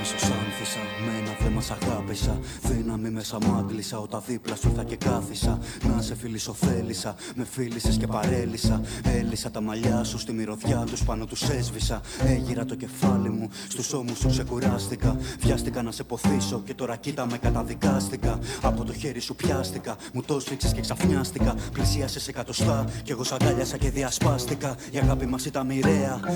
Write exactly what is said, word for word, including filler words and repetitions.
μεσοσάνθησα, με ένα βλέμμα σ' αγάπησα. Δύναμη μέσα μου άγγλισα, όταν δίπλα σου ήρθα και κάθισα. Να σε φιλισοφέλησα, με φίλησες και παρέλυσα. Έλυσα τα μαλλιά σου, στη μυρωδιά τους πάνω τους έσβησα. Έγιρα το κεφάλι μου, στους ώμους σου ξεκουράστηκα. Βιάστηκα να σε ποθήσω και τώρα κοίτα με καταδικάστηκα. Από το χέρι σου πιάστηκα, μου το σφίξες και ξαφνιάστηκα. Πλησίασες εκατοστά κι εγώ σ' αγκάλιασα και διασπάστηκα. Η αγάπη μας ήταν μοιραία,